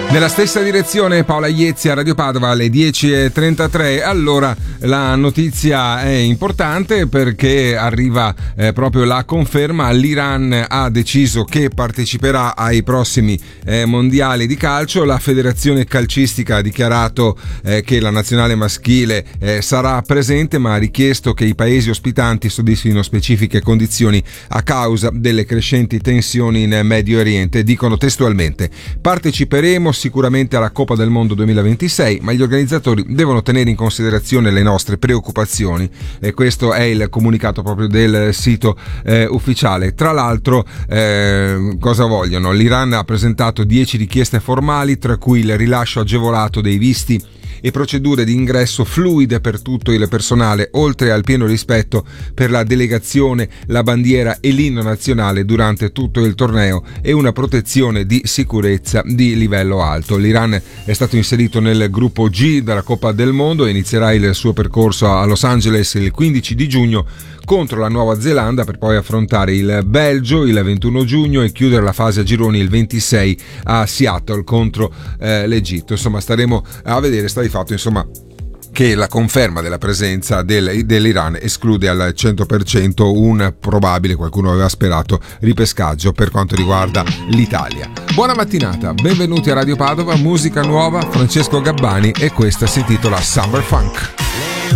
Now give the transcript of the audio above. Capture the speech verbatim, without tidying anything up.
Nella stessa direzione Paola Iezzi a Radio Padova alle dieci e trentatré. Allora, la notizia è importante perché arriva eh, proprio la conferma. L'Iran ha deciso che parteciperà ai prossimi eh, mondiali di calcio. La federazione calcistica ha dichiarato eh, che la nazionale maschile eh, sarà presente, ma ha richiesto che i paesi ospitanti soddisfino specifiche condizioni a causa delle crescenti tensioni in Medio Oriente. Dicono testualmente: parteciperemo sicuramente alla Coppa del Mondo duemilaventisei, ma gli organizzatori devono tenere in considerazione le nostre preoccupazioni, e questo è il comunicato proprio del sito eh, ufficiale. Tra l'altro, eh, cosa vogliono? L'Iran ha presentato dieci richieste formali, tra cui il rilascio agevolato dei visti e procedure di ingresso fluide per tutto il personale, oltre al pieno rispetto per la delegazione, la bandiera e l'inno nazionale durante tutto il torneo e una protezione di sicurezza di livello alto. L'Iran è stato inserito nel gruppo G della Coppa del Mondo e inizierà il suo percorso a Los Angeles il quindici di giugno contro la Nuova Zelanda, per poi affrontare il Belgio il ventuno giugno e chiudere la fase a gironi il ventisei a Seattle contro eh, l'Egitto. Insomma, staremo a vedere. Sta di fatto, insomma, che la conferma della presenza del, dell'Iran esclude al cento per cento un probabile, qualcuno aveva sperato, ripescaggio per quanto riguarda l'Italia. Buona mattinata, benvenuti a Radio Padova, musica nuova, Francesco Gabbani, e questa si intitola Summer Funk.